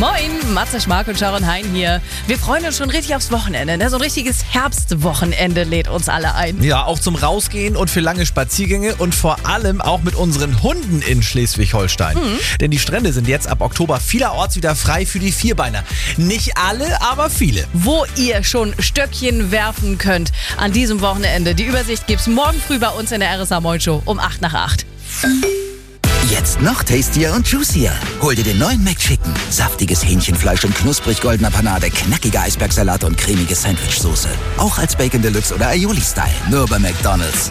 Moin, Matze Schmark und Sharon Hein hier. Wir freuen uns schon richtig aufs Wochenende. Ne? So ein richtiges Herbstwochenende lädt uns alle ein. Ja, auch zum Rausgehen und für lange Spaziergänge und vor allem auch mit unseren Hunden in Schleswig-Holstein. Denn die Strände sind jetzt ab Oktober vielerorts wieder frei für die Vierbeiner. Nicht alle, aber viele. Wo ihr schon Stöckchen werfen könnt an diesem Wochenende. Die Übersicht gibt's morgen früh bei uns in der RSA Moin Show um 8:08. Jetzt noch tastier und juicier. Hol dir den neuen McChicken. Saftiges Hähnchenfleisch in knusprig goldener Panade, knackiger Eisbergsalat und cremige Sandwichsoße. Auch als Bacon Deluxe oder Aioli-Style. Nur bei McDonald's.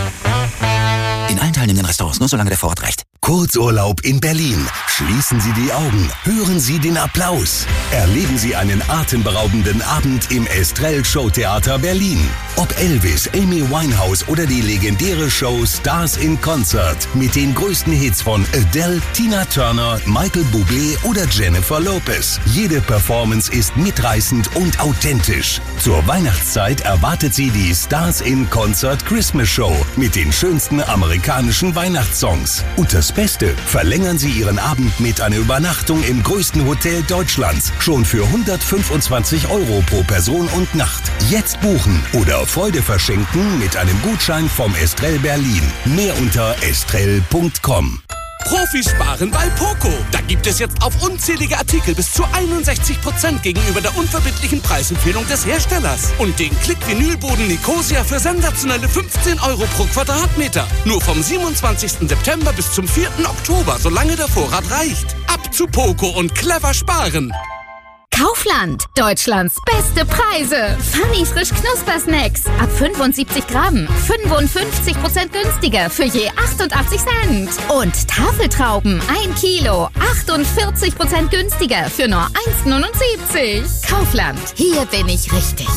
In allen teilnehmenden Restaurants, nur solange der Vorrat reicht. Kurzurlaub in Berlin. Schließen Sie die Augen. Hören Sie den Applaus. Erleben Sie einen atemberaubenden Abend im Estrell Showtheater Berlin. Ob Elvis, Amy Winehouse oder die legendäre Show Stars in Concert mit den größten Hits von Adele, Tina Turner, Michael Bublé oder Jennifer Lopez. Jede Performance ist mitreißend und authentisch. Zur Weihnachtszeit erwartet Sie die Stars in Concert Christmas Show mit den schönsten amerikanischen Weihnachtssongs. Und das Beste, verlängern Sie Ihren Abend mit einer Übernachtung im größten Hotel Deutschlands. Schon für 125 € pro Person und Nacht. Jetzt buchen oder Freude verschenken mit einem Gutschein vom Estrell Berlin. Mehr unter estrell.com. Profis sparen bei Poco. Da gibt es jetzt auf unzählige Artikel bis zu 61% gegenüber der unverbindlichen Preisempfehlung des Herstellers. Und den Klick-Vinylboden Nicosia für sensationelle 15 € pro Quadratmeter. Nur vom 27. September bis zum 4. Oktober, solange der Vorrat reicht. Ab zu Poco und clever sparen. Kaufland, Deutschlands beste Preise. Funny frisch Knuspersnacks. Ab 75 Gramm. 55% günstiger für je 88 Cent. Und Tafeltrauben, 1 Kilo. 48% günstiger für nur 1,79. Kaufland, hier bin ich richtig.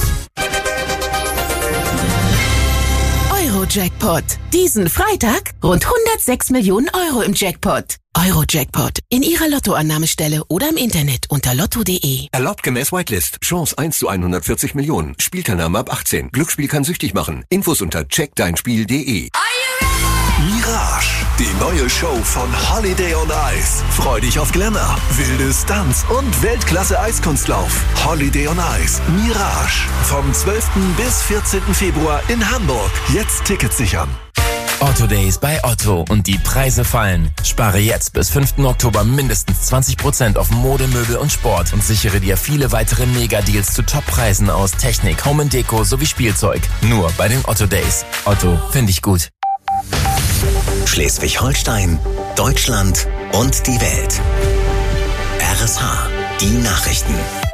Eurojackpot. Diesen Freitag rund 106 Millionen € im Jackpot. Eurojackpot. In Ihrer Lottoannahmestelle oder im Internet unter lotto.de. Erlaubt gemäß Whitelist. Chance 1 zu 140 Millionen. Spielteilnahme ab 18. Glücksspiel kann süchtig machen. Infos unter checkdeinspiel.de. Mirage, die neue Show von Holiday on Ice. Freu dich auf Glamour, wilde Stunts und Weltklasse-Eiskunstlauf. Holiday on Ice, Mirage. Vom 12. bis 14. Februar in Hamburg. Jetzt Tickets sichern. Otto Days bei Otto und die Preise fallen. Spare jetzt bis 5. Oktober mindestens 20% auf Mode, Möbel und Sport und sichere dir viele weitere Mega-Deals zu Top-Preisen aus Technik, Home & Deko sowie Spielzeug. Nur bei den Otto Days. Otto, finde ich gut. Schleswig-Holstein, Deutschland und die Welt. RSH, die Nachrichten.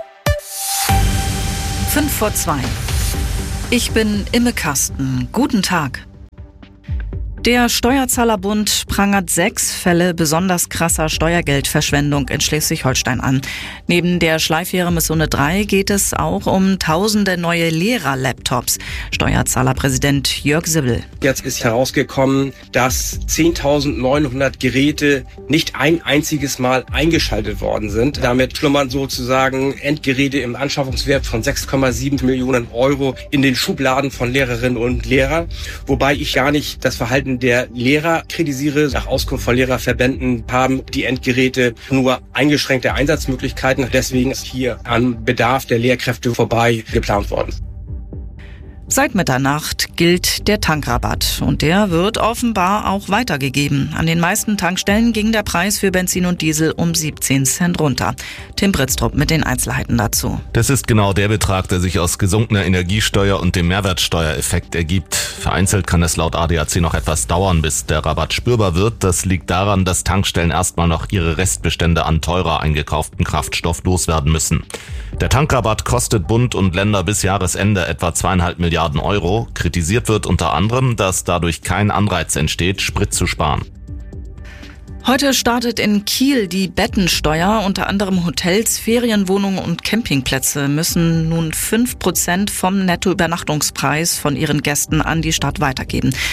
5:02. Ich bin Imme Kasten. Guten Tag. Der Steuerzahlerbund prangert 6 Fälle besonders krasser Steuergeldverschwendung in Schleswig-Holstein an. Neben der Schleifjähre Missone 3 geht es auch um tausende neue Lehrer-Laptops. Steuerzahlerpräsident Jörg Sibbel. Jetzt ist herausgekommen, dass 10.900 Geräte nicht ein einziges Mal eingeschaltet worden sind. Damit schlummern sozusagen Endgeräte im Anschaffungswert von 6,7 Millionen € in den Schubladen von Lehrerinnen und Lehrern. Wobei ich gar nicht das Verhalten der Lehrer kritisiere. Nach Auskunft von Lehrerverbänden haben die Endgeräte nur eingeschränkte Einsatzmöglichkeiten. Deswegen ist hier am Bedarf der Lehrkräfte vorbei geplant worden. Seit Mitternacht gilt der Tankrabatt und der wird offenbar auch weitergegeben. An den meisten Tankstellen ging der Preis für Benzin und Diesel um 17 Cent runter. Tim Britztrup mit den Einzelheiten dazu. Das ist genau der Betrag, der sich aus gesunkener Energiesteuer und dem Mehrwertsteuereffekt ergibt. Vereinzelt kann es laut ADAC noch etwas dauern, bis der Rabatt spürbar wird. Das liegt daran, dass Tankstellen erstmal noch ihre Restbestände an teurer eingekauften Kraftstoff loswerden müssen. Der Tankrabatt kostet Bund und Länder bis Jahresende etwa 2,5 Milliarden €. Kritisiert wird unter anderem, dass dadurch kein Anreiz entsteht, Sprit zu sparen. Heute startet in Kiel die Bettensteuer. Unter anderem Hotels, Ferienwohnungen und Campingplätze müssen nun 5% vom Nettoübernachtungspreis von ihren Gästen an die Stadt weitergeben.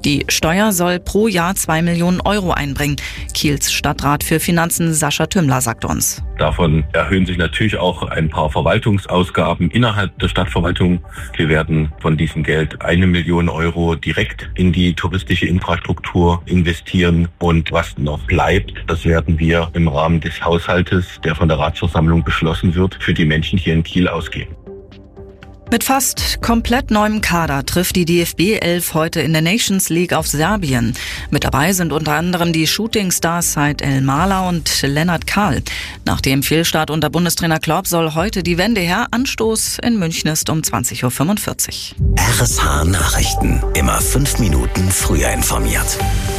Die Steuer soll pro Jahr 2 Millionen Euro einbringen. Kiels Stadtrat für Finanzen Sascha Tümmler sagt uns. Davon erhöhen sich natürlich auch ein paar Verwaltungsausgaben innerhalb der Stadtverwaltung. Wir werden von diesem Geld 1 Million Euro direkt in die touristische Infrastruktur investieren. Und was noch bleibt, das werden wir im Rahmen des Haushaltes, der von der Ratsversammlung beschlossen wird, für die Menschen hier in Kiel ausgeben. Mit fast komplett neuem Kader trifft die DFB 11 heute in der Nations League auf Serbien. Mit dabei sind unter anderem die Shootingstars Said El-Mala und Lennart Kahl. Nach dem Fehlstart unter Bundestrainer Klopp soll heute die Wende her. Anstoß in München ist um 20.45 Uhr. RSH Nachrichten. Immer 5 Minuten früher informiert.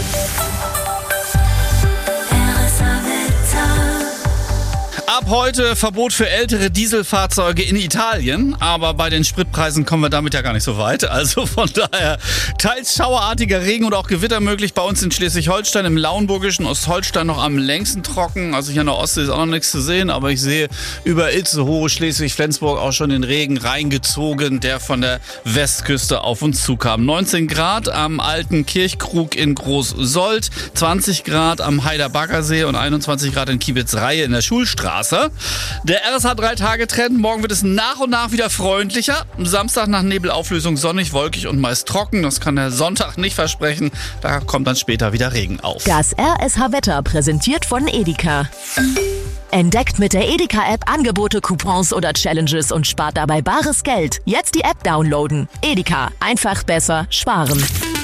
Ab heute Verbot für ältere Dieselfahrzeuge in Italien, aber bei den Spritpreisen kommen wir damit ja gar nicht so weit. Also von daher teils schauerartiger Regen und auch Gewitter möglich bei uns in Schleswig-Holstein, im Lauenburgischen Ostholstein noch am längsten trocken. Also hier an der Ostsee ist auch noch nichts zu sehen, aber ich sehe über Itzehoe, Schleswig-Flensburg auch schon den Regen reingezogen, der von der Westküste auf uns zukam. 19 Grad am Alten Kirchkrug in Groß-Sold, 20 Grad am Heider Baggersee und 21 Grad in Kiebitzreihe in der Schulstraße. Der RSH 3-Tage-Trend. Morgen wird es nach und nach wieder freundlicher. Samstag nach Nebelauflösung sonnig, wolkig und meist trocken. Das kann der Sonntag nicht versprechen. Da kommt dann später wieder Regen auf. Das RSH-Wetter präsentiert von Edeka. Entdeckt mit der Edeka-App Angebote, Coupons oder Challenges und spart dabei bares Geld. Jetzt die App downloaden. Edeka. Einfach besser sparen.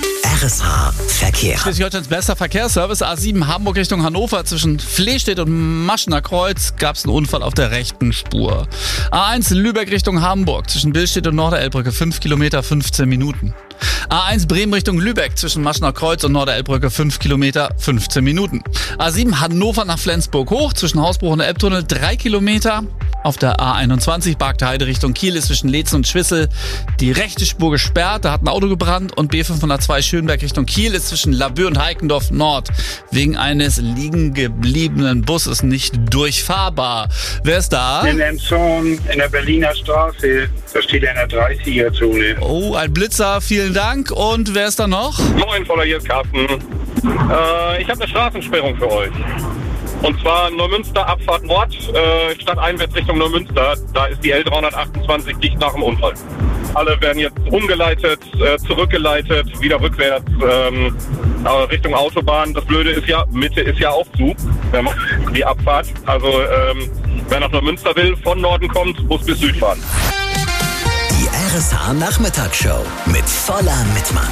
RSH Verkehr. Schleswig-Holsteins bester Verkehrsservice. A7 Hamburg Richtung Hannover. Zwischen Flehstedt und Maschener Kreuz gab es einen Unfall auf der rechten Spur. A1 Lübeck Richtung Hamburg. Zwischen Billstedt und Norderelbbrücke 5 Kilometer 15 Minuten. A1 Bremen Richtung Lübeck. Zwischen Maschener Kreuz und Norderelbbrücke 5 Kilometer 15 Minuten. A7 Hannover nach Flensburg hoch. Zwischen Hausbruch und Elbtunnel 3 Kilometer. Auf der A21 Bargter Heide Richtung Kiel ist zwischen Leetzen und Schwissel die rechte Spur gesperrt. Da hat ein Auto gebrannt. Und B502 Schönberg Richtung Kiel ist zwischen Laboe und Heikendorf Nord wegen eines liegen gebliebenen Busses nicht durchfahrbar. Wer ist da? In Emshorn in der Berliner Straße. Da steht er in der 30er-Zone. Oh, ein Blitzer. Vielen Dank. Und wer ist da noch? Moin, Voller, hier ist Carsten. Ich habe eine Straßensperrung für euch. Und zwar Neumünster, Abfahrt Nord, stadteinwärts Richtung Neumünster. Da ist die L328 dicht nach dem Unfall. Alle werden jetzt umgeleitet, zurückgeleitet, wieder rückwärts Richtung Autobahn. Das Blöde ist ja, Mitte ist ja auch zu, wenn man die Abfahrt. Also wer nach Neumünster will, von Norden kommt, muss bis Süd fahren. Die RSH Nachmittagsshow mit Voller Mittmann.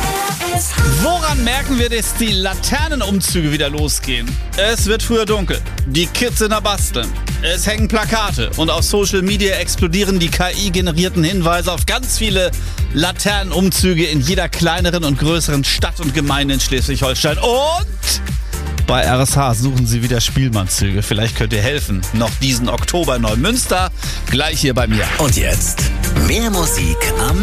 Woran merken wir, dass die Laternenumzüge wieder losgehen? Es wird früher dunkel. Die Kids sind am Basteln. Es hängen Plakate. Und auf Social Media explodieren die KI-generierten Hinweise auf ganz viele Laternenumzüge in jeder kleineren und größeren Stadt und Gemeinde in Schleswig-Holstein. Und bei RSH suchen sie wieder Spielmannzüge. Vielleicht könnt ihr helfen. Noch diesen Oktober in Neumünster. Gleich hier bei mir. Und jetzt mehr Musik am